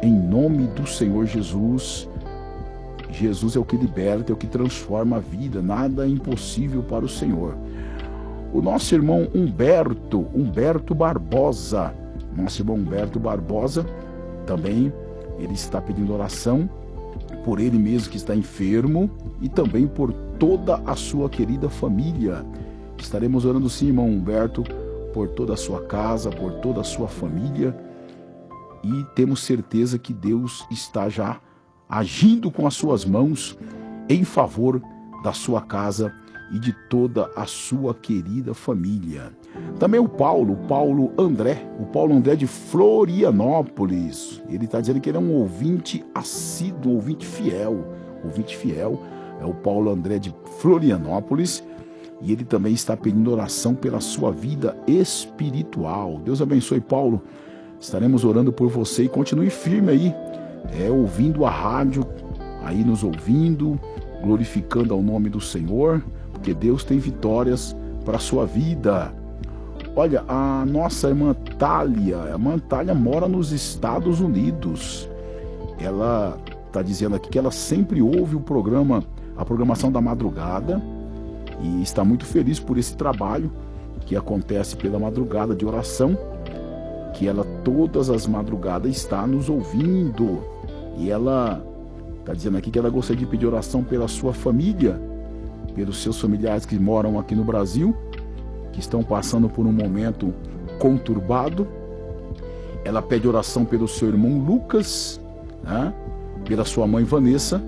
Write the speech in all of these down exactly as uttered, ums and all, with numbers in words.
em nome do Senhor Jesus. Jesus é o que liberta, é o que transforma a vida, nada é impossível para o Senhor. O nosso irmão Humberto, Humberto Barbosa, nosso irmão Humberto Barbosa, também ele está pedindo oração por ele mesmo que está enfermo e também por toda a sua querida família. Estaremos orando sim, irmão Humberto, por toda a sua casa, por toda a sua família, e temos certeza que Deus está já agindo com as suas mãos em favor da sua casa e de toda a sua querida família. Também o Paulo, o Paulo André, o Paulo André de Florianópolis. Ele está dizendo que ele é um ouvinte assíduo, ouvinte fiel. Ouvinte fiel é o Paulo André de Florianópolis. E ele também está pedindo oração pela sua vida espiritual. Deus abençoe, Paulo. Estaremos orando por você e continue firme aí, é, ouvindo a rádio, aí nos ouvindo, glorificando ao nome do Senhor, porque Deus tem vitórias para a sua vida. Olha, a nossa irmã Thalia, a irmã Thalia mora nos Estados Unidos. Ela está dizendo aqui que ela sempre ouve o programa, a programação da madrugada, e está muito feliz por esse trabalho que acontece pela madrugada de oração, que ela todas as madrugadas está nos ouvindo. E ela está dizendo aqui que ela gostaria de pedir oração pela sua família, pelos seus familiares que moram aqui no Brasil, que estão passando por um momento conturbado. Ela pede oração pelo seu irmão Lucas, né? Pela sua mãe Vanessa,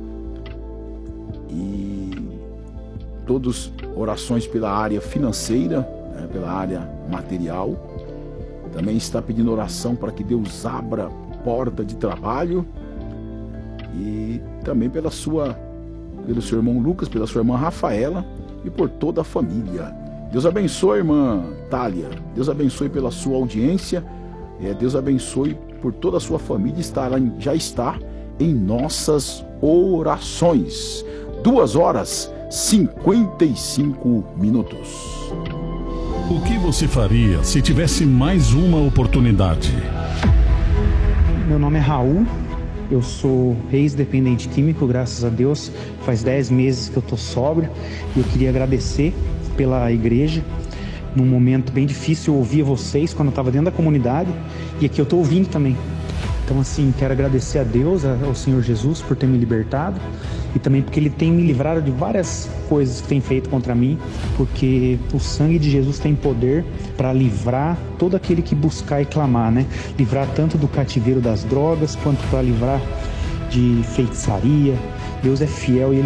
e todas orações pela área financeira, né? Pela área material. Também está pedindo oração para que Deus abra porta de trabalho, e também pela sua, pelo seu irmão Lucas, pela sua irmã Rafaela e por toda a família. Deus abençoe, irmã Thalia. Deus abençoe pela sua audiência. É, Deus abençoe por toda a sua família. Estará, já está em nossas orações. Duas horas e cinquenta e cinco minutos. O que você faria se tivesse mais uma oportunidade? Meu nome é Raul, eu sou ex-dependente químico, graças a Deus. Faz dez meses que eu estou sóbrio e eu queria agradecer pela igreja. Num momento bem difícil, eu ouvia vocês quando eu estava dentro da comunidade, e aqui eu estou ouvindo também. Então, assim, quero agradecer a Deus, ao Senhor Jesus, por ter me libertado, e também porque Ele tem me livrado de várias coisas que tem feito contra mim, porque o sangue de Jesus tem poder para livrar todo aquele que buscar e clamar, né? Livrar tanto do cativeiro das drogas, quanto para livrar de feitiçaria. Deus é fiel e Ele